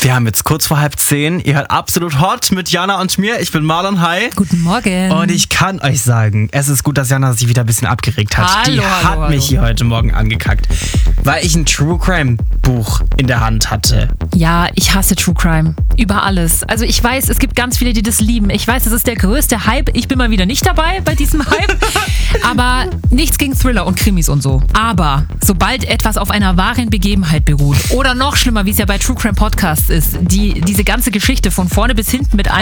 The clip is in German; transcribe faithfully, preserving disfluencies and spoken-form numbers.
Wir haben jetzt kurz vor halb zehn. Ihr hört Absolut Hot mit Jana und mir. Ich bin Marlon, hi. Guten Morgen. Und ich kann euch sagen, es ist gut, dass Jana sich wieder ein bisschen abgeregt hat. Hallo, Die hallo, hat hallo. mich hier heute Morgen angekackt, weil ich ein True Crime Buch in der Hand hatte. Ja, ich hasse True Crime. Über alles. Also ich weiß, es gibt ganz viele, die das lieben. Ich weiß, das ist der größte Hype. Ich bin mal wieder nicht dabei bei diesem Hype. Aber nichts gegen Thriller und Krimis und so. Aber sobald etwas auf einer wahren Begebenheit beruht oder noch schlimmer, wie es ja bei True Crime Podcasts ist, die diese ganze Geschichte von vorne bis hinten mit